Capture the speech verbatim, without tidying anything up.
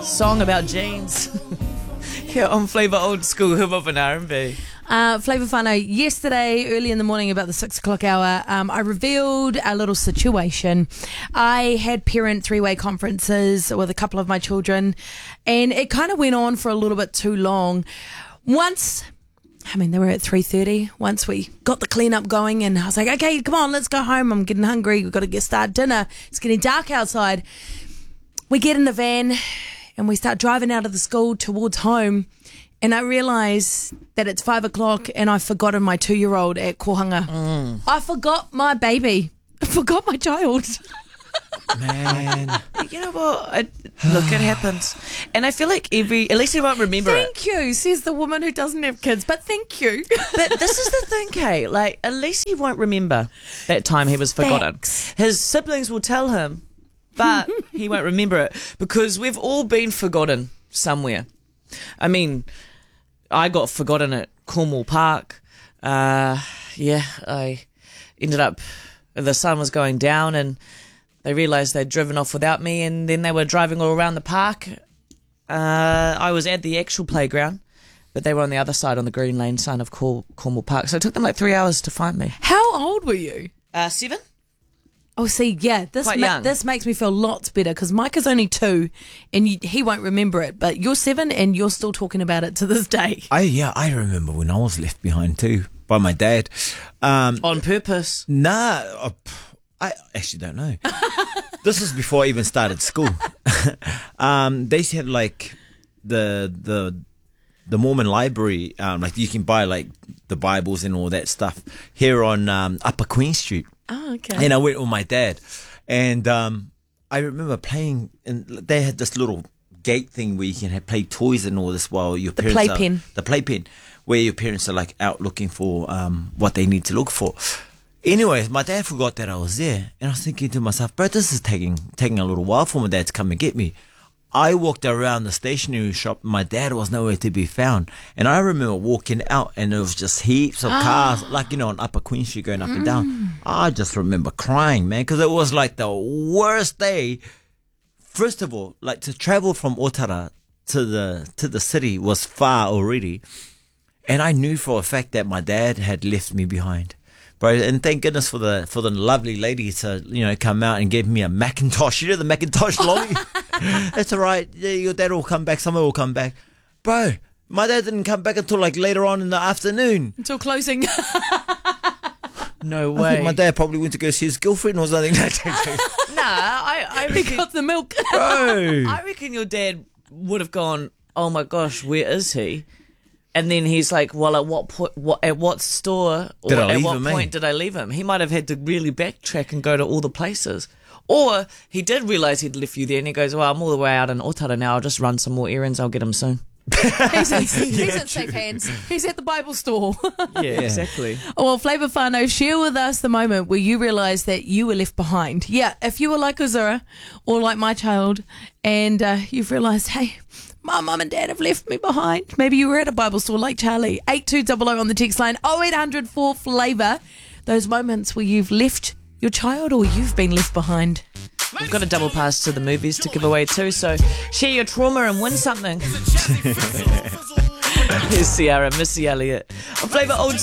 Song about jeans. Yeah, on Flavour Old School Hip Hop and R and B. Uh, Flavour Whānau, yesterday, early in the morning, about the six o'clock hour, um, I revealed a little situation. I had parent three-way conferences with a couple of my children, and it kind of went on for a little bit too long. Once, I mean, they were at three thirty. Once we got the clean-up going, and I was like, okay, come on, let's go home. I'm getting hungry. We've got to get start dinner. It's getting dark outside. We get in the van, and we start driving out of the school towards home. And I realise that it's five o'clock and I've forgotten my two-year-old at Kohanga. Mm. I forgot my baby. I forgot my child. Man. You know what? I, look, it happens. And I feel like every, at least you won't remember thank it. Thank you, says the woman who doesn't have kids. But thank you. But this is the thing, Kay. Like, at least he won't remember that time he was forgotten. Thanks. His siblings will tell him, but he won't remember it because we've all been forgotten somewhere. I mean, I got forgotten at Cornwall Park. Uh, yeah, I ended up, the sun was going down and they realised they'd driven off without me, and then they were driving all around the park. Uh, I was at the actual playground, but they were on the other side on the green lane sign of Cor- Cornwall Park. So it took them like three hours to find me. How old were you? Uh, seven. Oh, see, yeah, this ma- this makes me feel lots better because Mike is only two and you, he won't remember it, but you're seven and you're still talking about it to this day. I yeah, I remember when I was left behind too by my dad. Um, On purpose? Nah, uh, I actually don't know. This was before I even started school. um, they had like the the the Mormon library, um, like you can buy like the Bibles and all that stuff here on um, Upper Queen Street. Oh, okay. And I went with my dad, and um, I remember playing. And they had this little gate thing where you can have, play toys and all this while your the parents playpen. are the playpen, where your parents are like out looking for um, what they need to look for. Anyways, my dad forgot that I was there, and I was thinking to myself, "Bro, this is taking taking a little while for my dad to come and get me." I walked around the stationery shop. My dad was nowhere to be found. And I remember walking out and it was just heaps of cars, like, you know, on Upper Queen Street going up mm. and down. I just remember crying, man, because it was like the worst day. First of all, like to travel from Otara to the to the city was far already. And I knew for a fact that my dad had left me behind. Bro, and thank goodness for the for the lovely lady to, you know, come out and give me a Macintosh. You know the Macintosh lolly? That's all right. Yeah, your dad will come back. Someone will come back. Bro, my dad didn't come back until like later on in the afternoon. Until closing. No way. I think my dad probably went to go see his girlfriend or something like that. Nah, I, I reckon... He got the milk. Bro. I reckon your dad would have gone, oh my gosh, where is he? And then he's like, well, at what point, what, at what store or did I at leave what him, point eh? did I leave him? He might have had to really backtrack and go to all the places. Or he did realise he'd left you there and he goes, well, I'm all the way out in Otara now. I'll just run some more errands. I'll get him soon. he's in, he's yeah, in safe hands. He's at the Bible store. Yeah, exactly. Well, Flavour Whānau, share with us the moment where you realised that you were left behind. Yeah, if you were like Uzura or like my child and uh, you've realised, hey, my mum and dad have left me behind. Maybe you were at a Bible store like Charlie. eight two double oh on the text line, oh eight hundred four flavour. Those moments where you've left your child or you've been left behind. We've got a double pass to the movies to give away too, so share your trauma and win something. Here's Ciara, Missy Elliott on Flavour Old